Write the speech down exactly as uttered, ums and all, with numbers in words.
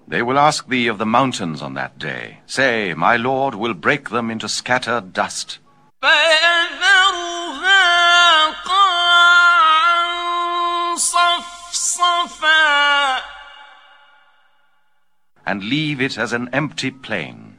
They will ask thee of the mountains on that day. Say, my Lord will break them into scattered dust. فَيَذَرُهَا قَاعًا صَفْصَفًا, and leave it as an empty plain.